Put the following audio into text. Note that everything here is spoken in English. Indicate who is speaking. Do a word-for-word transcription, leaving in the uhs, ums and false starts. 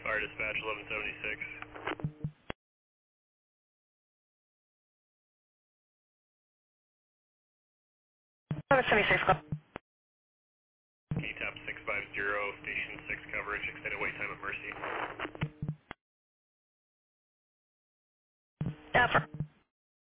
Speaker 1: Fire dispatch eleven seventy-six.
Speaker 2: eleven seventy-six, go.
Speaker 1: K T A P six five zero, station six coverage, extended wait time at Mercy.
Speaker 2: Uh, for